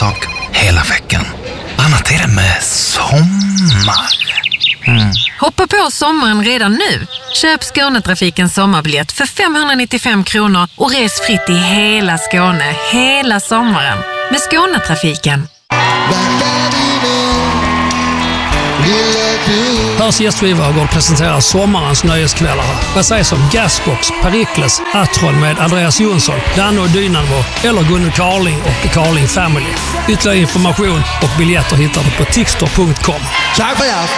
sak hela veckan. Annat är det med sommar. Hoppa på sommaren redan nu. Köp Skånetrafikens sommarbiljett för 595 kronor och res fritt i hela Skåne hela sommaren med Skånetrafiken. Hörs gästgivargård presenterar sommarens nöjeskvällar. Vad sägs om Gasbox, Perikles, Atron med Andreas Jonsson, Danne och Dynamo eller Gunnar Carling och The Carling Family. Ytterligare information och biljetter hittar du på tixter.com. Tack för hjälp!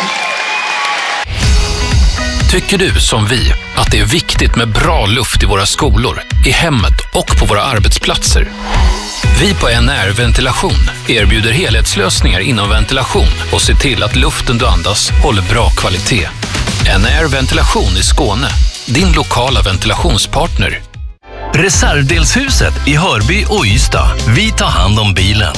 Tycker du som vi att det är viktigt med bra luft i våra skolor, i hemmet och på våra arbetsplatser? Vi på NR Ventilation erbjuder helhetslösningar inom ventilation och ser till att luften du andas håller bra kvalitet. NR Ventilation i Skåne, din lokala ventilationspartner. Reservdelshuset i Hörby och Ystad. Vi tar hand om bilen.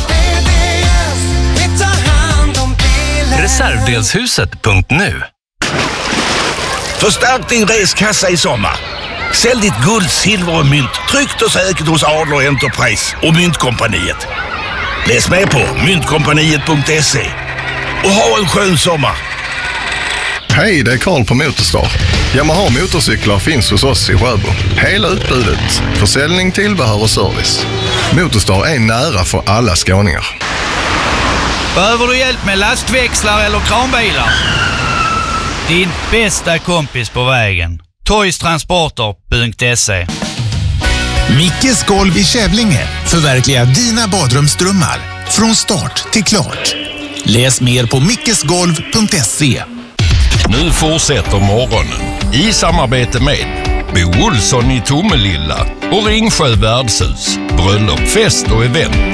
Reservdelshuset.nu. Förstärk din reskassa i sommar. Sälj ditt guld, silver och mynt tryggt och säkert hos Adler Enterprise och Myntkompaniet. Läs med på myntkompaniet.se och ha en skön sommar. Hej, det är Karl på Motorstar. Yamaha motorcyklar finns hos oss i Sjöbo. Hela utbudet, försäljning, tillbehör och service. Motorstar är nära för alla skåningar. Behöver du hjälp med lastväxlar eller kranbilar? Din bästa kompis på vägen. Toystransporter.se. Mickes golv i Kävlinge förverkligar dina badrumsdrömmar från start till klart. Läs mer på mickesgolv.se. Nu fortsätter morgonen i samarbete med Bo Olsson i Tomelilla och Ringsjö värdshus, bröllop, fest och event.